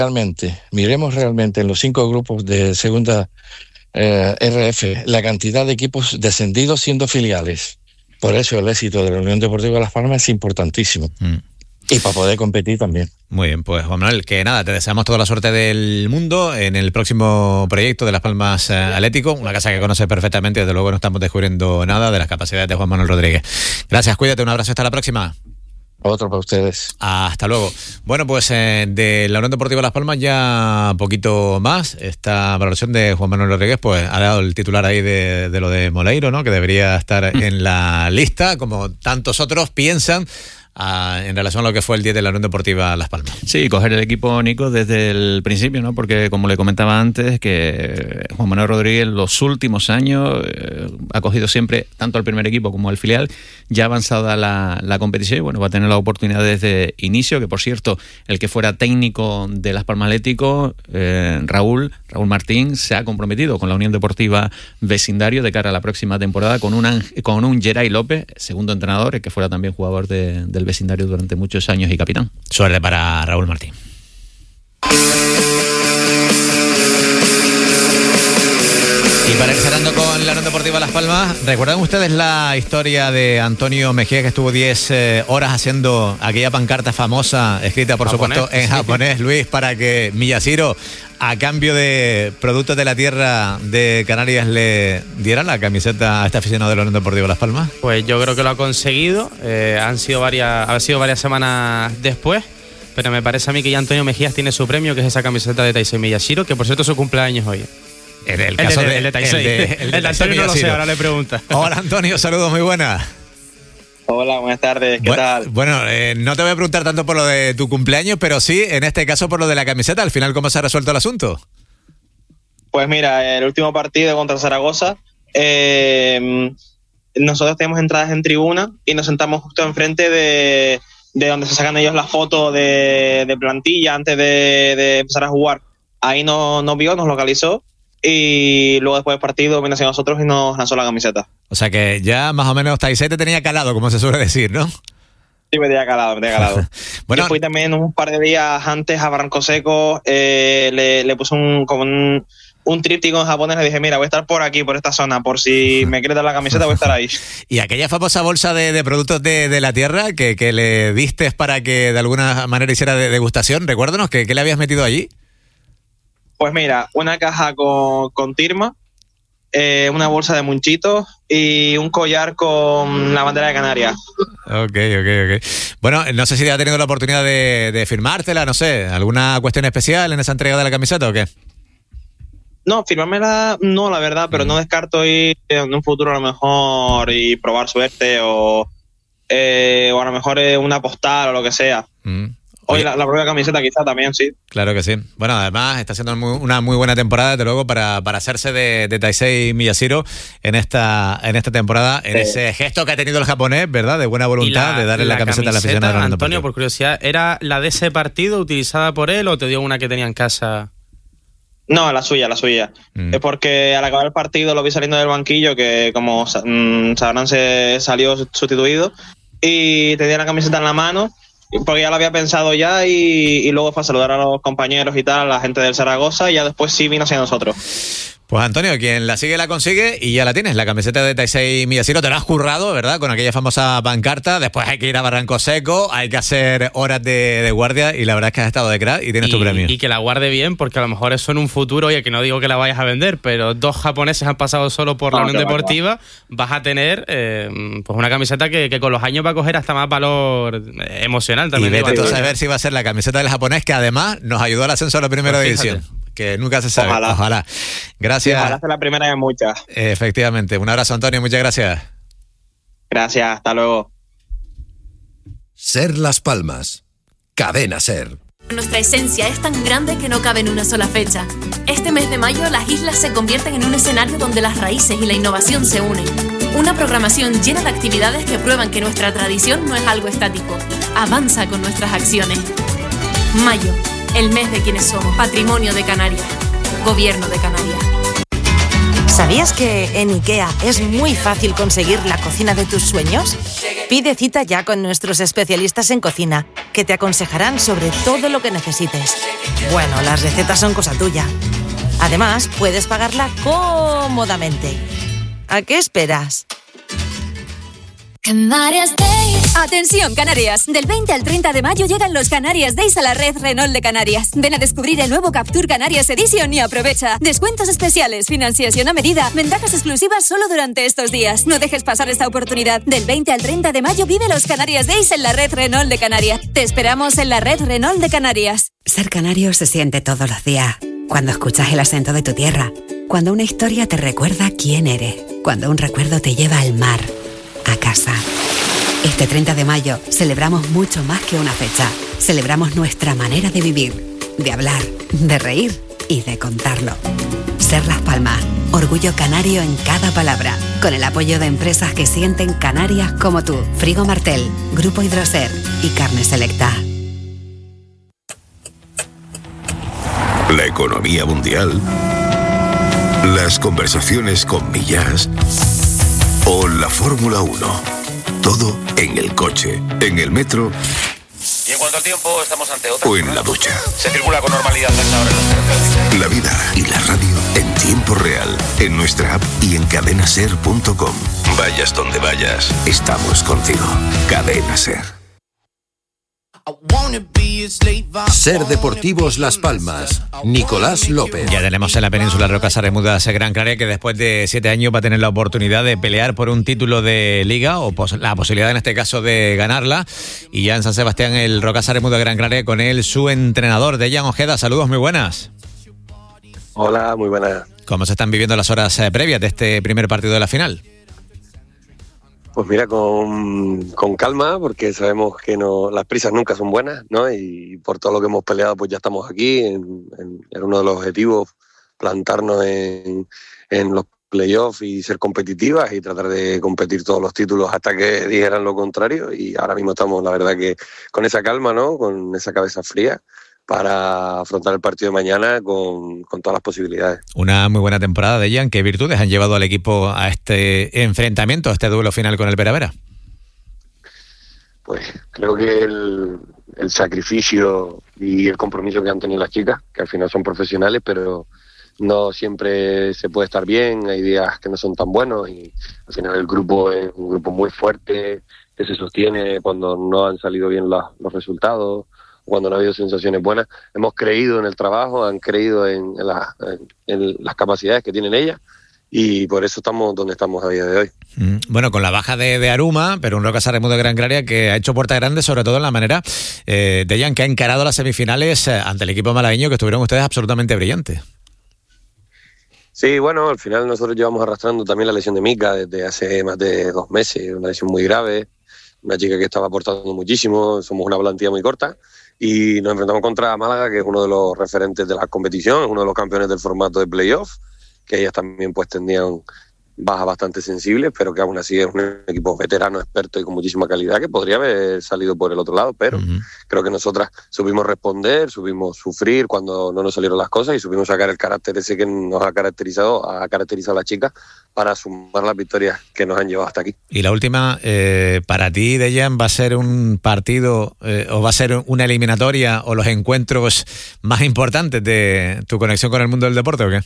miremos realmente en los 5 grupos de segunda RF la cantidad de equipos descendidos siendo filiales. Por eso el éxito de la Unión Deportiva Las Palmas es importantísimo. Y para poder competir también. Muy bien, pues Juan Manuel, que nada, te deseamos toda la suerte del mundo en el próximo proyecto de Las Palmas Atlético, una casa que conoces perfectamente, desde luego no estamos descubriendo nada de las capacidades de Juan Manuel Rodríguez. Gracias, cuídate, un abrazo, hasta la próxima. Otro para ustedes. Hasta luego. Bueno, pues de la Unión Deportiva Las Palmas ya poquito más. Esta valoración de Juan Manuel Rodríguez pues ha dado el titular ahí de lo de Moleiro, ¿no? Que debería estar en la lista, como tantos otros piensan, en relación a lo que fue el 10 de la Unión Deportiva Las Palmas. Sí, coger el equipo, Nico, desde el principio, ¿no? Porque como le comentaba antes, que Juan Manuel Rodríguez en los últimos años ha cogido siempre tanto al primer equipo como al filial, ya avanzada la competición, y bueno, va a tener la oportunidad desde inicio, que por cierto, el que fuera técnico de Las Palmas Atlético, Raúl Martín, se ha comprometido con la Unión Deportiva Vecindario de cara a la próxima temporada con un Geray López, segundo entrenador, el que fuera también jugador del Vecindario durante muchos años y capitán. Suerte para Raúl Martín. Y para ir cerrando con la Unión Deportiva Las Palmas, ¿recuerdan ustedes la historia de Antonio Mejía, que estuvo 10 horas haciendo aquella pancarta famosa, escrita por supuesto en japonés, Luis, para que Miyashiro, a cambio de productos de la tierra de Canarias, le diera la camiseta a este aficionado de la Unión Deportiva Las Palmas? Pues yo creo que lo ha conseguido. Han sido varias semanas después, pero me parece a mí que ya Antonio Mejías tiene su premio, que es esa camiseta de Taisei Miyashiro, que por cierto es su cumpleaños hoy. El caso de Taisei. El de Antonio no lo sé, ahora le pregunta. Hola Antonio, saludos, muy buenas. Hola, buenas tardes, ¿qué tal? Bueno, no te voy a preguntar tanto por lo de tu cumpleaños, pero sí, en este caso por lo de la camiseta. Al final, ¿cómo se ha resuelto el asunto? Pues mira, el último partido contra Zaragoza, nosotros tenemos entradas en tribuna y nos sentamos justo enfrente de donde se sacan ellos las fotos de plantilla antes de empezar a jugar. Ahí nos vio, nos localizó, y luego después del partido vino hacia nosotros y nos lanzó la camiseta. O sea que ya más o menos Taisei te tenía calado, como se suele decir, ¿no? Sí, me tenía calado. Bueno, yo fui también un par de días antes a Barranco Seco, le puse un tríptico en japonés, le dije, mira, voy a estar por aquí, por esta zona, por si me quieres dar la camiseta, voy a estar ahí. Y aquella famosa bolsa de productos de la tierra que le diste para que de alguna manera hiciera de degustación, recuérdanos, ¿qué le habías metido allí? Pues mira, una caja con Tirma, una bolsa de munchitos y un collar con la bandera de Canarias. Ok. Bueno, no sé si ha tenido la oportunidad de firmártela, no sé, ¿alguna cuestión especial en esa entrega de la camiseta o qué? No, firmármela no, la verdad, pero no descarto ir en un futuro a lo mejor y probar suerte o a lo mejor una postal o lo que sea. Hoy la propia camiseta quizá también, sí. Claro que sí. Bueno, además está siendo una muy buena temporada, desde luego, para hacerse de Taisei Miyashiro en esta temporada, en ese gesto que ha tenido el japonés, ¿verdad? De buena voluntad, de darle la camiseta a la aficionada. Antonio, por curiosidad, ¿era la de ese partido utilizada por él o te dio una que tenía en casa? No, la suya. Es porque al acabar el partido lo vi saliendo del banquillo, que como sabrán se salió sustituido, y tenía la camiseta en la mano, porque ya lo había pensado ya, y luego fue a saludar a los compañeros y tal, a la gente del Zaragoza, y ya después sí vino hacia nosotros. Pues Antonio, quien la sigue la consigue y ya la tienes, la camiseta de Taisei Miyashiro. Te la has currado, ¿verdad? Con aquella famosa pancarta. Después hay que ir a Barranco Seco, hay que hacer horas de guardia, y la verdad es que has estado de crack y tienes tu premio. Y que la guarde bien, porque a lo mejor eso en un futuro, oye, que no digo que la vayas a vender, pero 2 japoneses han pasado solo por la Unión Deportiva, vas a tener pues una camiseta que con los años va a coger hasta más valor emocional también. Y vete tú a saber si va a ser la camiseta del japonés, que además nos ayudó al ascenso a la primera división. Que nunca se sabe. Ojalá. Gracias. Ojalá sea la primera de muchas. Efectivamente. Un abrazo, Antonio. Muchas gracias. Gracias. Hasta luego. Ser Las Palmas. Cadena Ser. Nuestra esencia es tan grande que no cabe en una sola fecha. Este mes de mayo las islas se convierten en un escenario donde las raíces y la innovación se unen. Una programación llena de actividades que prueban que nuestra tradición no es algo estático. Avanza con nuestras acciones. Mayo. El mes de quienes somos. Patrimonio de Canarias. Gobierno de Canarias. ¿Sabías que en IKEA es muy fácil conseguir la cocina de tus sueños? Pide cita ya con nuestros especialistas en cocina, que te aconsejarán sobre todo lo que necesites. Bueno, las recetas son cosa tuya. Además, puedes pagarla cómodamente. ¿A qué esperas? Canarias Days. Atención, Canarias. Del 20 al 30 de mayo llegan los Canarias Days a la red Renault de Canarias. Ven a descubrir el nuevo Captur Canarias Edition y aprovecha. Descuentos especiales, financiación a medida, ventajas exclusivas solo durante estos días. No dejes pasar esta oportunidad. Del 20 al 30 de mayo vive los Canarias Days en la red Renault de Canarias. Te esperamos en la red Renault de Canarias. Ser canario se siente todos los días. Cuando escuchas el acento de tu tierra. Cuando una historia te recuerda quién eres. Cuando un recuerdo te lleva al mar. A casa. Este 30 de mayo celebramos mucho más que una fecha. Celebramos nuestra manera de vivir, de hablar, de reír y de contarlo. Ser Las Palmas, orgullo canario en cada palabra, con el apoyo de empresas que sienten Canarias como tú. Frigo Martel, Grupo Hidroser y Carne Selecta. La economía mundial, las conversaciones con Millás o la Fórmula 1. Todo en el coche, en el metro. Y en cuanto al tiempo, estamos ante otra. O en la ducha. Se circula con normalidad hasta ahora en las carreteras. La vida y la radio en tiempo real, en nuestra app y en cadenaser.com. Vayas donde vayas, estamos contigo. Cadena Ser. Ser Deportivos Las Palmas, Nicolás López. Ya tenemos en la península Rocasa Bermudas Gran Canaria, que después de 7 años va a tener la oportunidad de pelear por un título de liga, o la posibilidad en este caso de ganarla. Y ya en San Sebastián, el Rocasa Bermudas Gran Canaria, con él su entrenador, Dejan Ojeda. Saludos, muy buenas. Hola, muy buenas. ¿Cómo se están viviendo las horas previas de este primer partido de la final? Pues mira, con calma, porque sabemos que las prisas nunca son buenas, ¿no? Y por todo lo que hemos peleado, pues ya estamos aquí. Era uno de los objetivos, plantarnos en los playoffs y ser competitivas y tratar de competir todos los títulos hasta que dijeran lo contrario. Y ahora mismo estamos, la verdad, que con esa calma, ¿no? Con esa cabeza fría, para afrontar el partido de mañana con todas las posibilidades. Una muy buena temporada de Dejan. ¿Qué virtudes han llevado al equipo a este enfrentamiento, a este duelo final con el Vera? Pues creo que el sacrificio y el compromiso que han tenido las chicas, que al final son profesionales, pero no siempre se puede estar bien, hay días que no son tan buenos y al final el grupo es un grupo muy fuerte que se sostiene cuando no han salido bien los resultados, cuando no ha habido sensaciones buenas. Hemos creído en el trabajo, han creído en las capacidades que tienen ellas y por eso estamos donde estamos a día de hoy. Bueno, con la baja de Aruma, pero un Rocasa Bermudas Gran Canaria que ha hecho puerta grande, sobre todo en la manera de Dejan, que ha encarado las semifinales ante el equipo malagueño, que estuvieron ustedes absolutamente brillantes. Sí, bueno, al final nosotros llevamos arrastrando también la lesión de Mika desde hace más de 2 meses, una lesión muy grave, una chica que estaba aportando muchísimo, somos una plantilla muy corta y nos enfrentamos contra Málaga, que es uno de los referentes de la competición, es uno de los campeones del formato de playoff, que ellas también pues tendrían bajas bastante sensibles, pero que aún así es un equipo veterano, experto y con muchísima calidad, que podría haber salido por el otro lado, pero creo que nosotras supimos responder, supimos sufrir cuando no nos salieron las cosas y supimos sacar el carácter ese que nos ha caracterizado a las chicas para sumar las victorias que nos han llevado hasta aquí. Y la última, para ti, Dejan, ¿va a ser un partido o va a ser una eliminatoria o los encuentros más importantes de tu conexión con el mundo del deporte o qué?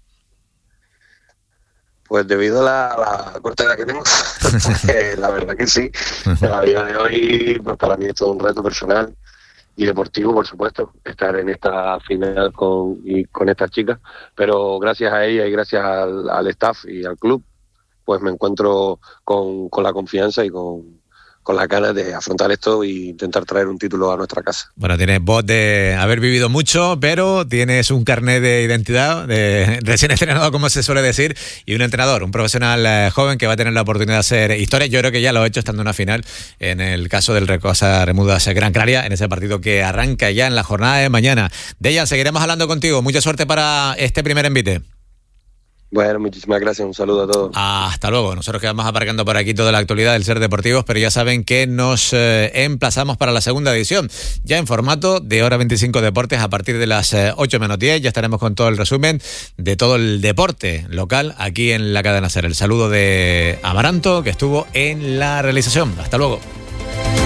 Pues debido a la corta edad que tengo, la verdad que sí. A día de hoy, pues para mí es todo un reto personal y deportivo, por supuesto, estar en esta final con estas chicas. Pero gracias a ella y gracias al staff y al club, pues me encuentro con la confianza y con las ganas de afrontar esto e intentar traer un título a nuestra casa. Bueno, tienes voz de haber vivido mucho, pero tienes un carnet de identidad, de recién estrenado, como se suele decir, y un entrenador, un profesional joven que va a tener la oportunidad de hacer historia. Yo creo que ya lo ha hecho estando en una final, en el caso del Rocasa Bermudas Gran Canaria, en ese partido que arranca ya en la jornada de mañana. Dejan, seguiremos hablando contigo. Mucha suerte para este primer envite. Bueno, muchísimas gracias, un saludo a todos. Hasta luego. Nosotros quedamos aparcando por aquí toda la actualidad del Ser Deportivos, pero ya saben que nos emplazamos para la segunda edición, ya en formato de Hora 25 Deportes a partir de las 8 menos 10. Ya estaremos con todo el resumen de todo el deporte local aquí en la cadena Ser. El saludo de Amaranto, que estuvo en la realización. Hasta luego.